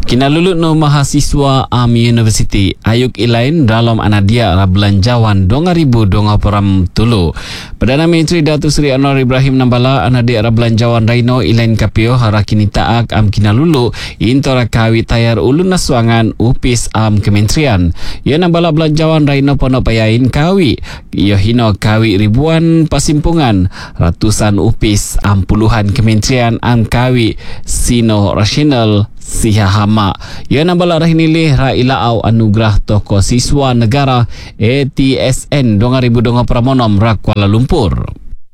Kinalulut no mahasiswa University ayuk ilain dalam anadia belanjawan 2023. Perdana Menteri Datuk Seri Anwar Ibrahim nambala anadia belanjawan Raino ilain kapio hara kini taak kinalulu intora kawi tayar ulun naswangan upis kementerian. Ia nambala belanjawan Raino pono payain kawi. Ia hino kawi ribuan pasimpungan ratusan upis puluhan kementerian kawi sino rasional Sihahama. Ia nambala rahinilih ra ilaau anugerah toko siswa negara ATSN 2023 ra Kuala Lumpur.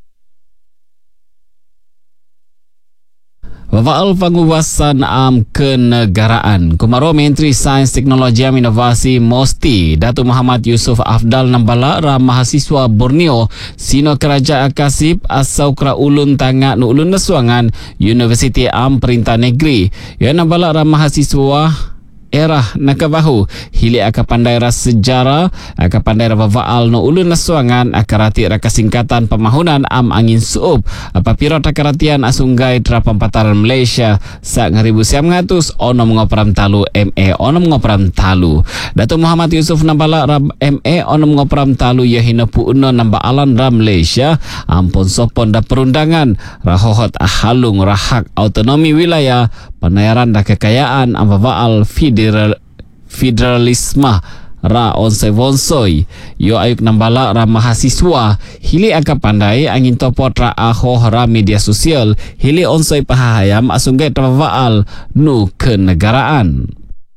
Wawaal pengubasan kenegaraan. Kumaro Menteri Sains Teknologi Inovasi Mosti Datuk Muhammad Yusuf Afdal nambala ra mahasiswa Borneo sino kerajaan kasip asau kera ulun tangak nu ulun naswangan Universiti Perintah Negeri. Ia nambala ra mahasiswa era nakabahu hili aka pandai ras sejarah aka pandai ra wawaal no ulun naswangan akarati ra kasingkatan pemahunan angin suup apabila takaratian asunggai tra pampataran Malaysia sa 1900 onom ngoperam talu MA onom ngoperam talu. Datuk Muhammad Yusuf nambala ra MA onom ngoperam talu ya hina puuno namba alan ra Malaysia ampun sopon da perundangan rahohot halung rahak autonomi wilayah penayaran da kekayaan wawaal federalisme ra onsoi yo ayuk nambala ra mahasiswa hili aka pandai angin topot ra aho ra media sosial hili onsoi pahayam asunggai tawaal nu kenegaraan.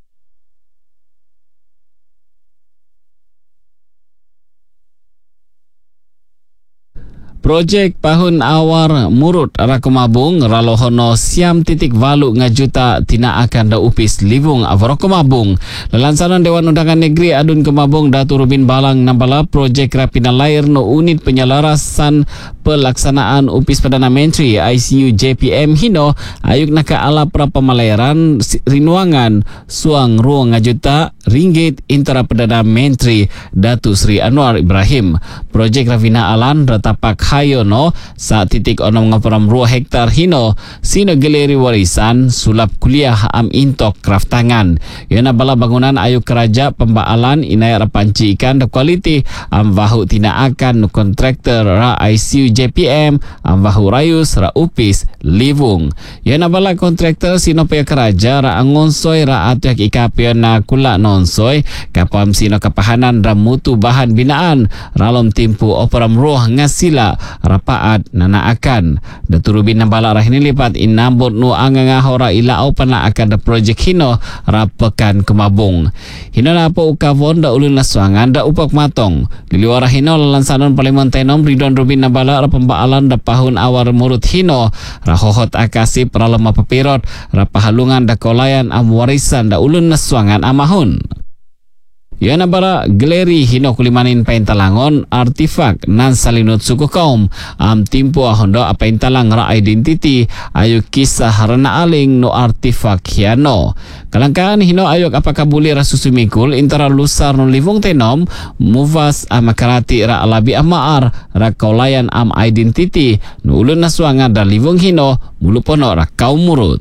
Projek Pahun Awar Murut Rakomabung Ralohono Siam titik valu ngajuta tina akan da upis livung Avrokomabung. Lalansaran Dewan Undangan Negeri Adun Kemabung Datu Rubin Balang nambala projek rapina lair no unit penyelarasan pelaksanaan upis Perdana Menteri ICU JPM hino ayuk naka ala pra pemalayaran rinuangan suang ruang ngajuta ringgit intara Perdana Menteri Datu Seri Anwar Ibrahim. Projek Ravina Alan ratapak hayono sa titik onom ngaparam 2 hektar hino sino galeri warisan sulap kuliah intok kraftangan. Yana bala bangunan ayu keraja pembaalan inay rapanci ikan da kualiti bahu tina akan kontraktor ra ICU JPM bahu rayus ra upis livung. Yana bala kontraktor sino paya keraja ra angonsoy ra atyak ikapyo na kula nonsoy kapam sino kapahanan ra mutu bahan binaan ralom timpu operam roh ngasila rapaat nanaakan. Daturubin nambala rahini lipat inambot nu angangahora ilaau pana akan da projek hino rapekan Kemabung. Hino na po ukavon da ulun naswangan da upak matong. Liliwara hino lalansanon Parlimen Tenom Ridwan Rubin nambala rapembaalan da Pahun Awar Murut hino rahohot akasip ralama papirot rapahalungan da kolayan warisan da ulun naswangan amahun. Ia nabara galeri hino kulimanin paintalangon artifak nan salinut suku kaum timpu ahondo apaintalang ra identity ayu kisah rana aling no artifak hiano. Kalangkaan hino ayuk apakah buli rasusumikul intara lusar no livung tenom muvas makarati ra alabi amaar ra kaulayan identity no ulun naswangan da livung hino mulupono ra kaum murut.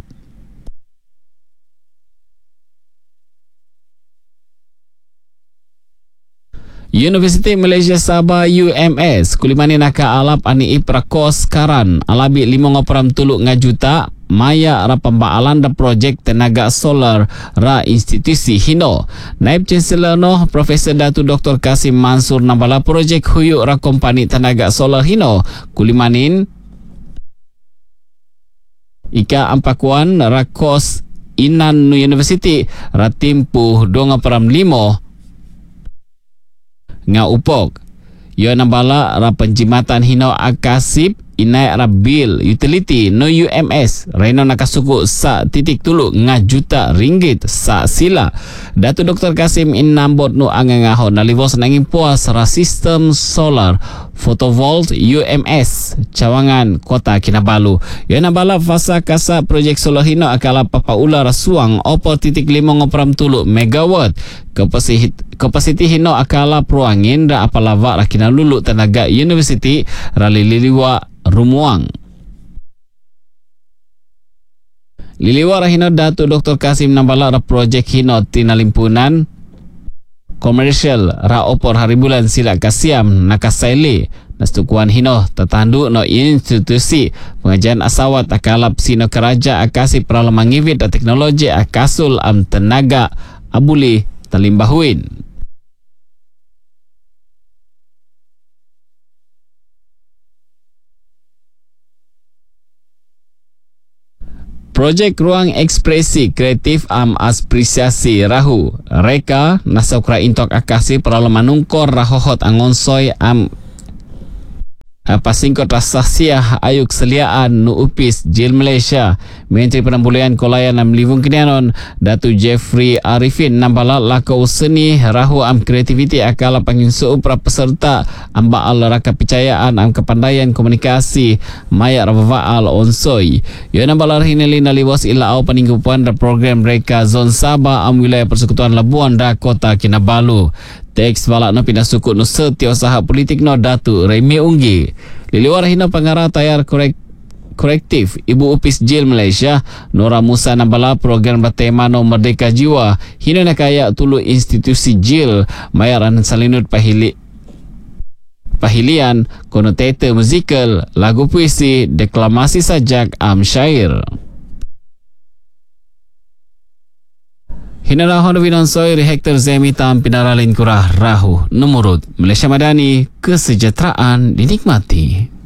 Universiti Malaysia Sabah UMS kulimani naka alap ani iprakos karan alabi 5.3 ngajuta maya ra pembaalan da projek tenaga solar ra institusi hino. Naib Chancellor no Profesor Datu Dr. Kasim Mansur nambala projek huyuk ra kompani tenaga solar hino kulimanin ika ampakuan ra kos inan nu universiti ra timpuh 2.5 nga upok. Yo nambala ra penjimatan hino akasip inai ra bil utility no UMS reno nakasuku sa titik tulu ngajuta ringgit sa sila. Datu Dr. Kasim inambot nu angangahon naliwos nanging puas ra sistem solar photovolt UMS Cawangan Kota Kinabalu. Yo nambala fasa kasa projek solar hino akala papaula rasuang 4.5 megawatt kapasiti hino akala proangin da apalava ra kinalulu tenaga university ra liliwa Rumuang. Liliwar hino Datuk Dr. Kasim Nambala ra projek hino tinalimpunan komersial ra opor hari bulan sila kasiam nakasaili nastukuan hino tatandu no institusi pengajian asawat akalap sino keraja akasi pralamangivit teknologi akasul am tenaga abuli talimbahuin. Projek Ruang Ekspresi Kreatif am Apresiasi Rahu Reka nasokra intok akasi peralamanungkor rahohot angonsoy am pasingkot rasasiah ayuk seliaan nu upis Jil Malaysia. Menteri Penambulan Kolayan am livung kinianon Datu Jeffrey Arifin nambala lakau seni rahu am kreativiti akala pangin suupra peserta amba al raka percayaan am kepandaian komunikasi maya rabaal onsoi. Yo nambala hineli naliwas ila au paninggupan da program Reka Zon Sabah am wilayah Persekutuan Labuan da Kota Kinabalu. Teks balak no pinasukut no setiausaha politik no Datu Remy Unggi. Liliwar hina pengarah tayar korektif Ibu Upis Jil Malaysia Nora Musa nambala program bertema no Merdeka Jiwa hina nakaya tulu institusi Jil mayaran salinut pahilian konotator musikal lagu puisi deklamasi sajak am syair. Hinarahon Winonsoi Hektar Zemitam Pinaralin Kurah Rahu Nomorut Malaysia Madani kesejahteraan dinikmati.